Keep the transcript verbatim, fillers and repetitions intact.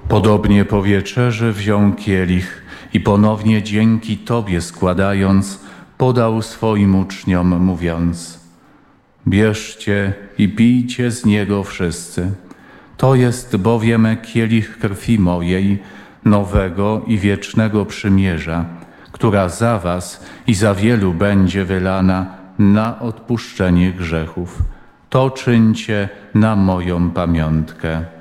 Podobnie po wieczerzy wziął kielich i ponownie dzięki Tobie składając, podał swoim uczniom, mówiąc: bierzcie i pijcie z niego wszyscy. To jest bowiem kielich krwi mojej, nowego i wiecznego przymierza, która za was i za wielu będzie wylana na odpuszczenie grzechów. To czyńcie na moją pamiątkę.